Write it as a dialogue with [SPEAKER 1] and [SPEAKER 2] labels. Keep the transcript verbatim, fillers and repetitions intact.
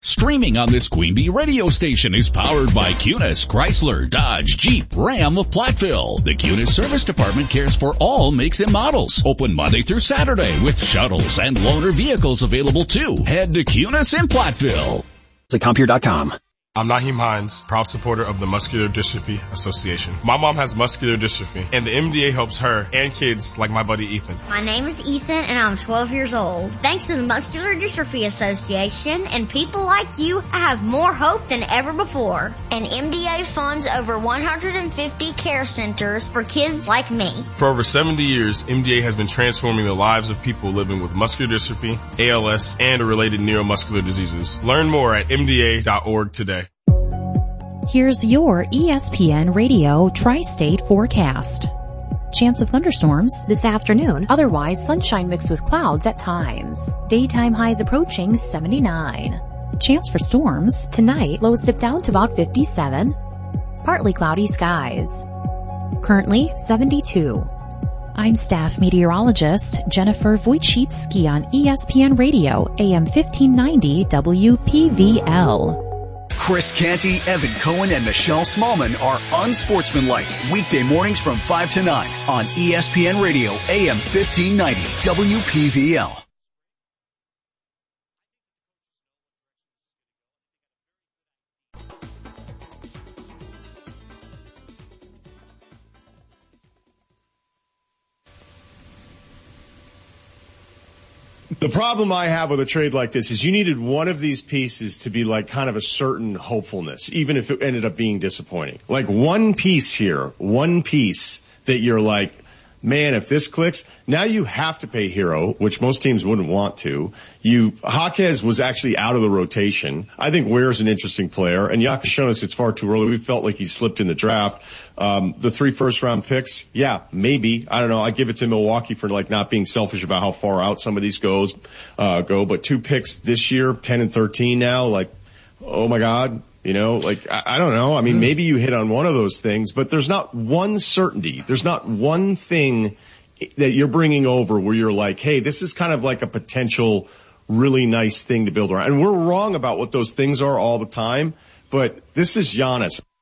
[SPEAKER 1] Streaming on this Queen Bee radio station is powered by Cunis, Chrysler, Dodge, Jeep, Ram of Platteville. The Cunis Service Department cares for all makes and models. Open Monday through Saturday with shuttles and loaner vehicles available too. Head to Cunis in Platteville.
[SPEAKER 2] Compeer dot com.
[SPEAKER 3] I'm Naheem Hines, proud supporter of the Muscular Dystrophy Association. My mom has muscular dystrophy, and the M D A helps her and kids like my buddy Ethan.
[SPEAKER 4] My name is Ethan, and I'm twelve years old. Thanks to the Muscular Dystrophy Association and people like you, I have more hope than ever before. And M D A funds over one hundred fifty care centers for kids like me.
[SPEAKER 3] For over seventy years, M D A has been transforming the lives of people living with muscular dystrophy, A L S, and related neuromuscular diseases. Learn more at M D A dot org today.
[SPEAKER 5] Here's your E S P N Radio Tri-State forecast. Chance of thunderstorms this afternoon, otherwise sunshine mixed with clouds at times. Daytime highs approaching seventy-nine. Chance for storms tonight, lows dip down to about fifty-seven. Partly cloudy skies. Currently seventy-two. I'm staff meteorologist Jennifer Wojcicki on E S P N Radio, A M fifteen ninety W P V L.
[SPEAKER 6] Chris Canty, Evan Cohen, and Michelle Smallman are Unsportsmanlike. Weekday mornings from five to nine on E S P N Radio, A M fifteen ninety, W P V L.
[SPEAKER 7] The problem I have with a trade like this is you needed one of these pieces to be like kind of a certain hopefulness, even if it ended up being disappointing. Like one piece here, one piece that you're like, man, if this clicks, now you have to pay Hero, which most teams wouldn't want to. You, Jaquez was actually out of the rotation. I think Ware's an interesting player, and Jaquez shown us it's far too early. We felt like he slipped in the draft. Um, the three first round picks, yeah, maybe. I don't know. I give it to Milwaukee for like not being selfish about how far out some of these goes, uh, go, but two picks this year, ten and thirteen now, like, oh my God. You know, like, I, I don't know. I mean, maybe you hit on one of those things, but there's not one certainty. There's not one thing that you're bringing over where you're like, hey, this is kind of like a potential really nice thing to build around. And we're wrong about what those things are all the time, but this is Giannis.